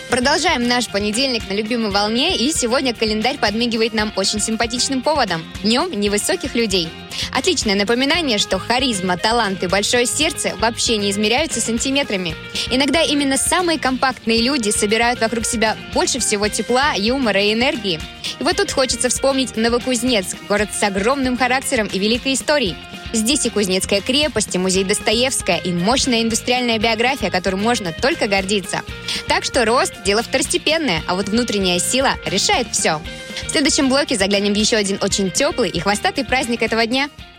Продолжаем наш понедельник на любимой волне, и сегодня календарь подмигивает нам очень симпатичным поводом – Днем невысоких людей. Отличное напоминание, что харизма, талант и большое сердце вообще не измеряются сантиметрами. Иногда именно самые компактные люди собирают вокруг себя больше всего тепла, юмора и энергии. И вот тут хочется вспомнить Новокузнецк, город с огромным характером и великой историей. Здесь и Кузнецкая крепость, и музей Достоевская, и мощная индустриальная биография, которой можно только гордиться. Так что рост – дело второстепенное, а вот внутренняя сила решает все. В следующем блоке заглянем в еще один очень теплый и хвостатый праздник этого дня –